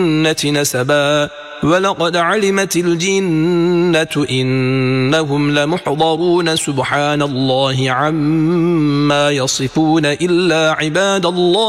الجنة نسبا ولقد علمت الجنة إنهم لمحضرون سبحان الله عما يصفون إلا عباد الله